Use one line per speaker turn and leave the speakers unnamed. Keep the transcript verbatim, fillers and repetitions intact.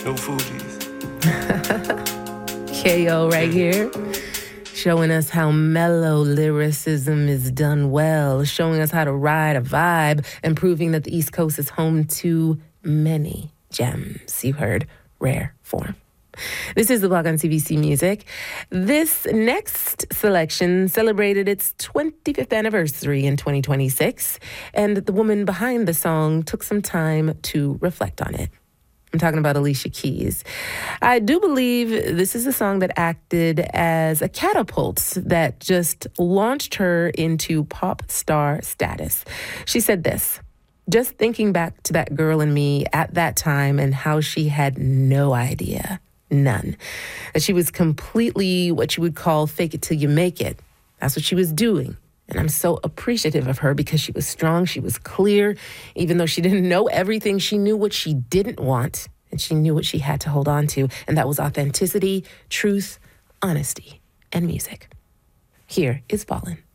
No Fugees.
K O right here, showing us how mellow lyricism is done well, showing us how to ride a vibe, and proving that the East Coast is home to many gems. You heard Rare Form. This is The Block on C B C Music. This next selection celebrated its twenty-fifth anniversary in twenty twenty-six, and the woman behind the song took some time to reflect on it. I'm talking about Alicia Keys. I do believe this is a song that acted as a catapult that just launched her into pop star status. She said this: just thinking back to that girl in me at that time and how she had no idea, none, that she was completely what you would call fake it till you make it. That's what she was doing. And I'm so appreciative of her because she was strong, she was clear. Even though she didn't know everything, she knew what she didn't want, and she knew what she had to hold on to. And that was authenticity, truth, honesty, and music. Here is Ballin'.